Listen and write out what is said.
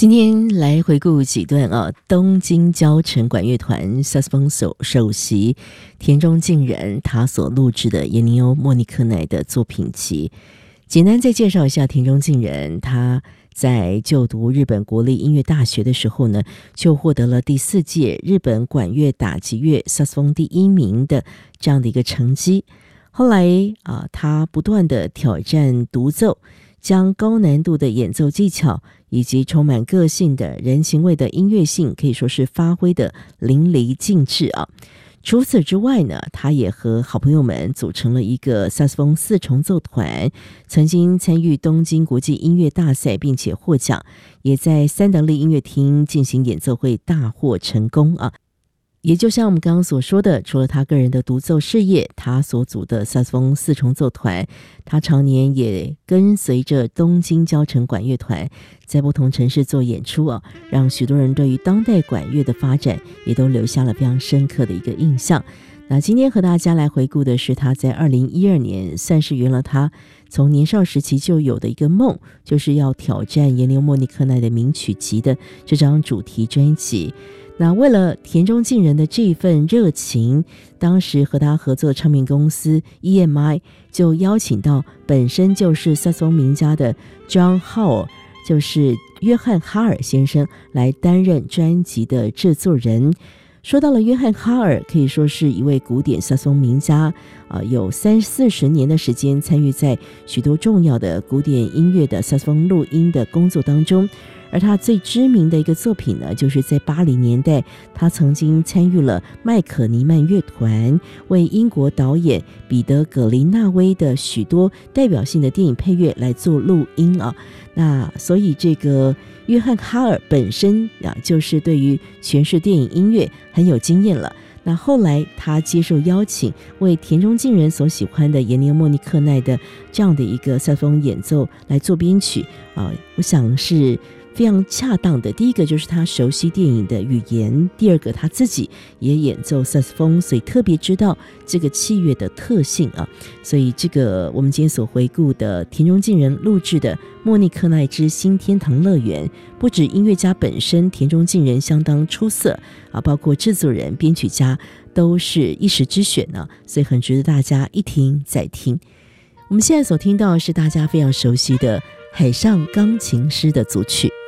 今天来回顾几段东京交城管乐团萨克斯风首席田中敬人他所录制的耶尼欧莫尼克奈的作品集。简单再介绍一下田中敬人，他在就读日本国立音乐大学的时候呢，就获得了第4届日本管乐打击乐萨克斯风第1名的这样的一个成绩。后来他不断的挑战独奏，将高难度的演奏技巧以及充满个性的人情味的音乐性可以说是发挥的淋漓尽致啊。除此之外呢，他也和好朋友们组成了一个萨克斯风4重奏团，曾经参与东京国际音乐大赛并且获奖，也在三得利音乐厅进行演奏会大获成功啊。也就像我们刚刚所说的，除了他个人的独奏事业，他所组的萨克斯风4重奏团，他常年也跟随着东京交城管乐团在不同城市做演出啊，让许多人对于当代管乐的发展也都留下了非常深刻的一个印象。那今天和大家来回顾的是他在2012年算是圆了他从年少时期就有的一个梦，就是要挑战耶尼欧莫尼克奈的名曲集的这张主题专辑。那为了田中敬人的这份热情，当时和他合作的唱片公司 EMI 就邀请到本身就是萨克斯风名家的 John Howell， 就是约翰哈尔先生来担任专辑的制作人。说到了约翰哈尔，可以说是一位古典萨克斯风名家，有30-40年的时间参与在许多重要的古典音乐的萨克斯风录音的工作当中。而他最知名的一个作品呢，就是在80年代，他曾经参与了麦可尼曼乐团为英国导演彼得·葛林纳威的许多代表性的电影配乐来做录音啊。那所以这个约翰哈尔本身就是对于诠释电影音乐很有经验了。那后来他接受邀请，为田中敬人所喜欢的耶尼欧莫尼克奈的这样的一个萨克斯风演奏来做编曲我想是非常恰当的。第一个就是他熟悉电影的语言，第二个他自己也演奏萨克斯风，所以特别知道这个器乐的特性啊。所以这个我们今天所回顾的田中敬人录制的莫尼克奈之新天堂乐园，不止音乐家本身田中敬人相当出色包括制作人编曲家都是一时之选呢，所以很值得大家一听再听。我们现在所听到的是大家非常熟悉的海上钢琴师的组曲。